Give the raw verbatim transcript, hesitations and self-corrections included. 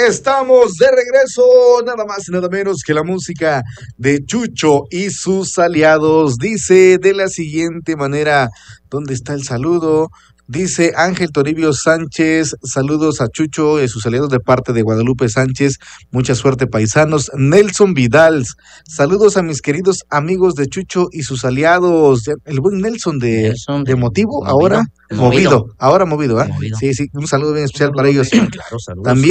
Estamos de regreso, nada más y nada menos que la música de Chucho y sus aliados. Dice de la siguiente manera, ¿dónde está el saludo? Dice Ángel Toribio Sánchez, saludos a Chucho y sus aliados de parte de Guadalupe Sánchez, mucha suerte paisanos. Nelson Vidal, saludos a mis queridos amigos de Chucho y sus aliados. El buen Nelson de, Nelson de, de Motivo, movido, ahora movido. movido, ahora movido, ¿eh? Movido. Sí, sí, un saludo bien especial para ellos. Claro, también